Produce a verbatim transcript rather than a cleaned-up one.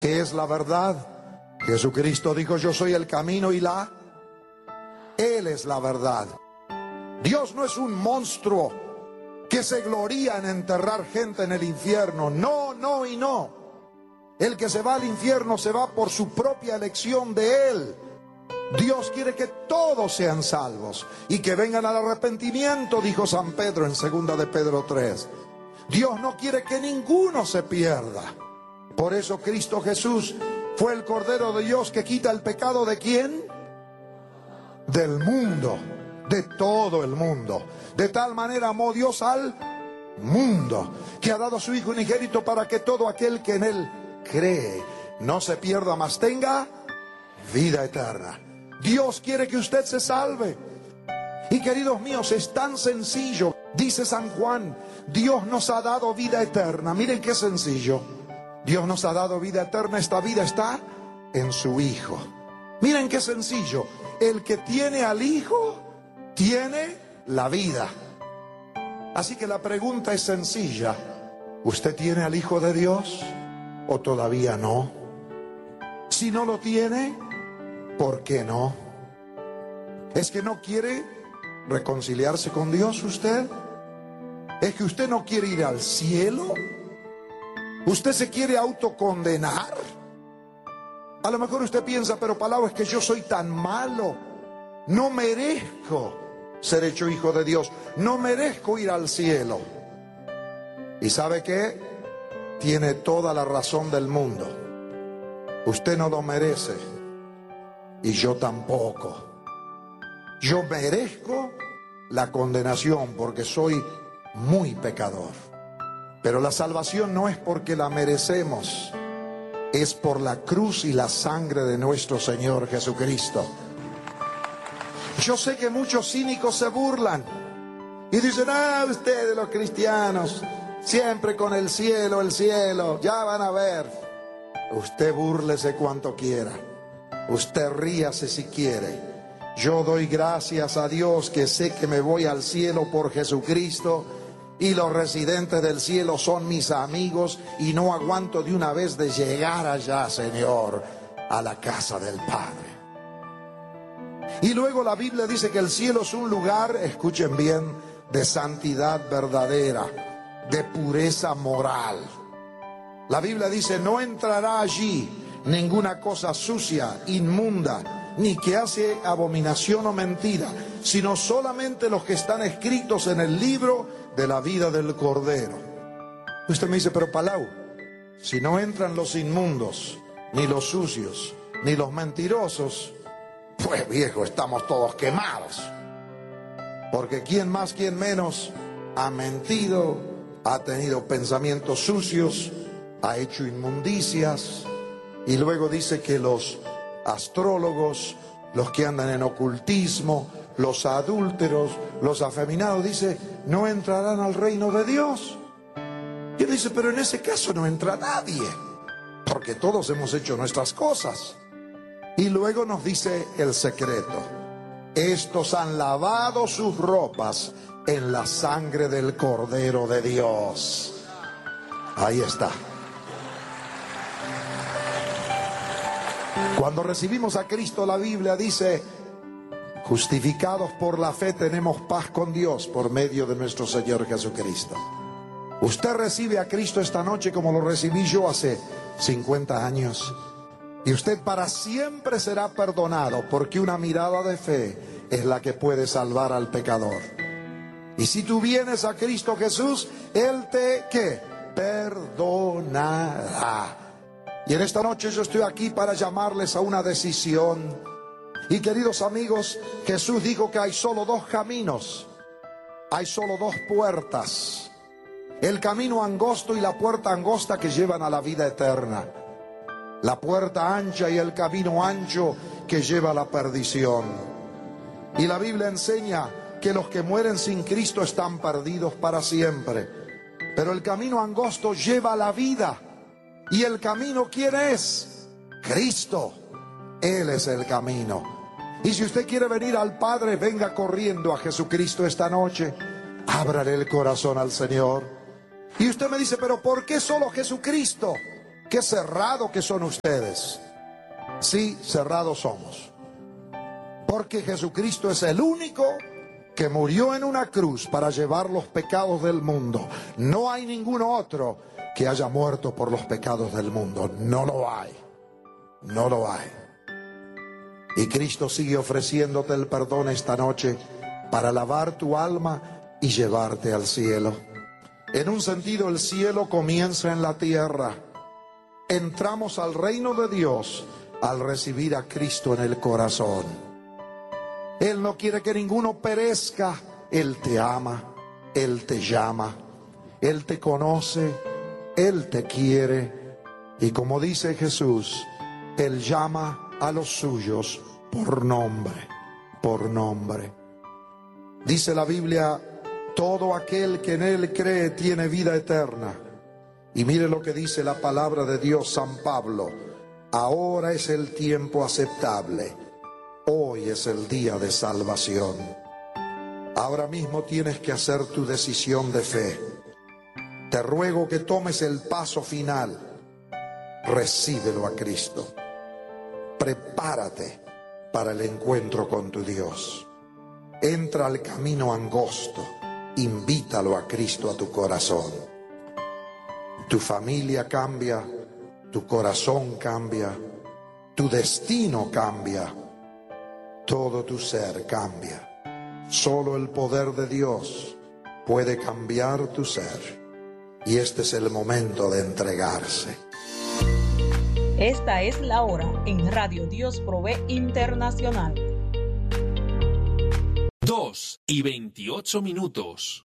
¿Qué es la verdad? Jesucristo dijo: yo soy el camino y la... Él es la verdad. Dios no es un monstruo que se gloría en enterrar gente en el infierno. No, no y no. El que se va al infierno se va por su propia elección de Él. Dios quiere que todos sean salvos y que vengan al arrepentimiento, dijo San Pedro en segunda de Pedro tres. Dios no quiere que ninguno se pierda. Por eso Cristo Jesús fue el Cordero de Dios que quita el pecado ¿de quién? Del mundo, de todo el mundo. De tal manera amó Dios al mundo, que ha dado a su Hijo unigénito para que todo aquel que en Él cree no se pierda, mas tenga vida eterna. Dios quiere que usted se salve. Y queridos míos, es tan sencillo. Dice San Juan: Dios nos ha dado vida eterna. Miren qué sencillo. Dios nos ha dado vida eterna. Esta vida está en su Hijo. Miren qué sencillo. El que tiene al Hijo tiene la vida. Así que la pregunta es sencilla: ¿usted tiene al Hijo de Dios o todavía no? Si no lo tiene, ¿por qué no? ¿Es que no quiere reconciliarse con Dios usted? ¿Es que usted no quiere ir al cielo? ¿Usted se quiere autocondenar? A lo mejor usted piensa: pero Palau, es que yo soy tan malo, no merezco ser hecho hijo de Dios, no merezco ir al cielo. ¿Y sabe qué? Tiene toda la razón del mundo. Usted no lo merece y yo tampoco. Yo merezco la condenación porque soy muy pecador. Pero la salvación no es porque la merecemos, es por la cruz y la sangre de nuestro Señor Jesucristo. Yo sé que muchos cínicos se burlan y dicen: ah, ustedes los cristianos, siempre con el cielo, el cielo, ya van a ver. Usted búrlese cuanto quiera, usted ríase si quiere. Yo doy gracias a Dios que sé que me voy al cielo por Jesucristo, y los residentes del cielo son mis amigos, y no aguanto de una vez de llegar allá, Señor, a la casa del Padre. Y luego la Biblia dice que el cielo es un lugar, escuchen bien, de santidad verdadera, de pureza moral. La Biblia dice: no entrará allí ninguna cosa sucia, inmunda, ni que hace abominación o mentira, sino solamente los que están escritos en el libro de la vida del Cordero. Usted me dice: pero Palau, si no entran los inmundos, ni los sucios, ni los mentirosos, pues viejo, estamos todos quemados. Porque quién más, quién menos ha mentido, ha tenido pensamientos sucios, ha hecho inmundicias. Y luego dice que los astrólogos, los que andan en ocultismo, los adúlteros, los afeminados, dice, no entrarán al reino de Dios. Y él dice: pero en ese caso no entra nadie, porque todos hemos hecho nuestras cosas. Y luego nos dice el secreto: estos han lavado sus ropas en la sangre del Cordero de Dios. Ahí está. Cuando recibimos a Cristo, la Biblia dice: justificados por la fe tenemos paz con Dios por medio de nuestro Señor Jesucristo. Usted recibe a Cristo esta noche como lo recibí yo hace cincuenta años. Y usted para siempre será perdonado, porque una mirada de fe es la que puede salvar al pecador. Y si tú vienes a Cristo Jesús, Él te, ¿qué? Perdonará. Y en esta noche yo estoy aquí para llamarles a una decisión. Y queridos amigos, Jesús dijo que hay solo dos caminos, hay solo dos puertas: el camino angosto y la puerta angosta que llevan a la vida eterna, la puerta ancha y el camino ancho que lleva a la perdición. Y la Biblia enseña que los que mueren sin Cristo están perdidos para siempre. Pero el camino angosto lleva a la vida. ¿Y el camino quién es? Cristo. Él es el camino. Y si usted quiere venir al Padre, venga corriendo a Jesucristo esta noche. Ábrale el corazón al Señor. Y usted me dice: pero ¿por qué solo Jesucristo? qué cerrado que son ustedes. Sí, cerrados somos. Porque Jesucristo es el único que murió en una cruz para llevar los pecados del mundo. No hay ningún otro que haya muerto por los pecados del mundo. No lo hay. No lo hay. Y Cristo sigue ofreciéndote el perdón esta noche para lavar tu alma y llevarte al cielo. En un sentido, el cielo comienza en la tierra. Entramos al reino de Dios al recibir a Cristo en el corazón. Él no quiere que ninguno perezca. Él te ama, Él te llama, Él te conoce, Él te quiere. Y como dice Jesús, Él llama a los suyos por nombre, por nombre. Dice la Biblia, todo aquel que en Él cree tiene vida eterna. Y mire lo que dice la palabra de Dios, San Pablo. Ahora es el tiempo aceptable. Hoy es el día de salvación. Ahora mismo tienes que hacer tu decisión de fe. Te ruego que tomes el paso final. Recíbelo a Cristo. Prepárate para el encuentro con tu Dios. Entra al camino angosto. Invítalo a Cristo a tu corazón. Tu familia cambia, tu corazón cambia, tu destino cambia, todo tu ser cambia. Solo el poder de Dios puede cambiar tu ser. Y este es el momento de entregarse. Esta es la hora en Radio Dios Provee Internacional. dos y veintiocho minutos.